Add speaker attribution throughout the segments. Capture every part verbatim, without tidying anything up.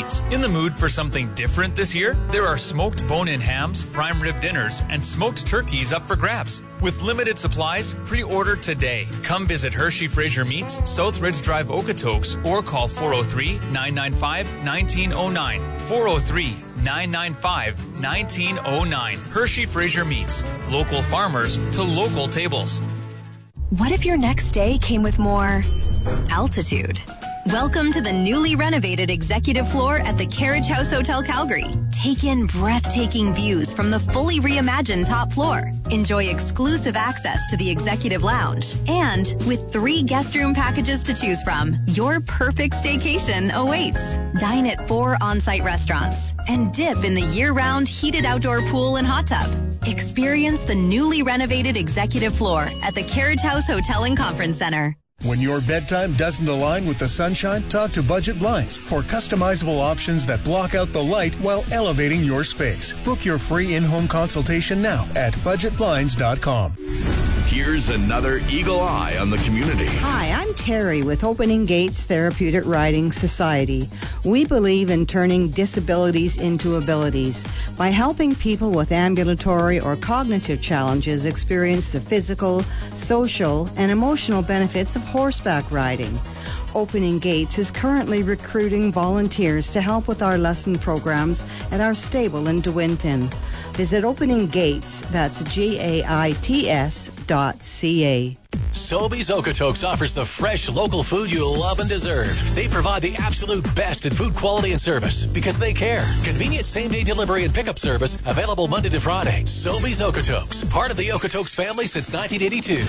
Speaker 1: Meats. In the mood for something different this year? There are smoked bone-in hams, prime rib dinners, and smoked turkeys up for grabs. With limited supplies, pre-order today. Come visit Hershey Fraser Meats, South Ridge Drive, Okotoks, or call four oh three, nine nine five, one nine oh nine. four oh three, nine nine five, one nine oh nine. Hershey Fraser Meats. Local farmers to local tables.
Speaker 2: What if your next day came with more altitude? Welcome to the newly renovated executive floor at the Carriage House Hotel Calgary. Take in breathtaking views from the fully reimagined top floor. Enjoy exclusive access to the executive lounge. And with three guest room packages to choose from, your perfect staycation awaits. Dine at four on-site restaurants and dip in the year-round heated outdoor pool and hot tub. Experience the newly renovated executive floor at the Carriage House Hotel and Conference Center.
Speaker 3: When your bedtime doesn't align with the sunshine, talk to Budget Blinds for customizable options that block out the light while elevating your space. Book your free in-home consultation now at budget blinds dot com.
Speaker 4: Here's another Eagle Eye on the community.
Speaker 5: Hi, I'm Terry with Opening Gates Therapeutic Riding Society. We believe in turning disabilities into abilities by helping people with ambulatory or cognitive challenges experience the physical, social, and emotional benefits of horseback riding. Opening Gates is currently recruiting volunteers to help with our lesson programs at our stable in De Winton. Visit Opening Gates, that's G A I T S dot C A.
Speaker 6: Sobeys Okotoks offers the fresh local food you'll love and deserve. They provide the absolute best in food quality and service because they care. Convenient same-day delivery and pickup service available Monday to Friday. Sobeys Okotoks, part of the Okotoks family since nineteen eighty-two.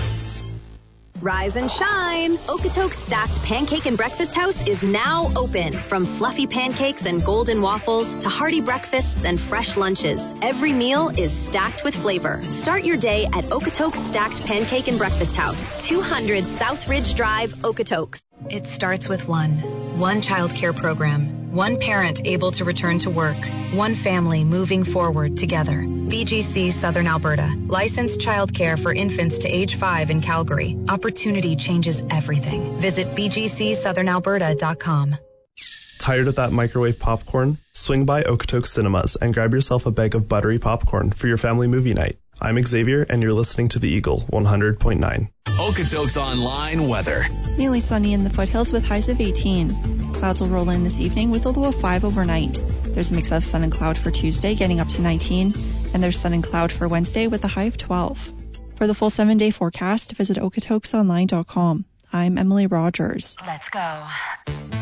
Speaker 2: Rise and shine! Okotoks Stacked Pancake and Breakfast House is now open. From fluffy pancakes and golden waffles to hearty breakfasts and fresh lunches, every meal is stacked with flavor. Start your day at Okotoks Stacked Pancake and Breakfast House, two hundred South Ridge Drive, Okotoks.
Speaker 7: It starts with one. One child care program. One parent able to return to work. One family moving forward together. B G C Southern Alberta. Licensed childcare for infants to age five in Calgary. Opportunity changes everything. Visit b g c southern alberta dot com.
Speaker 8: Tired of that microwave popcorn? Swing by Okotoks Cinemas and grab yourself a bag of buttery popcorn for your family movie night. I'm Xavier, and you're listening to the Eagle one hundred point nine.
Speaker 4: Okotoks Online weather.
Speaker 9: Mainly sunny in the foothills with highs of eighteen. Clouds will roll in this evening with a low of five overnight. There's a mix of sun and cloud for Tuesday, getting up to nineteen, and there's sun and cloud for Wednesday with a high of twelve. For the full seven-day forecast, visit okotokes online dot com. I'm Emily Rogers.
Speaker 10: Let's go.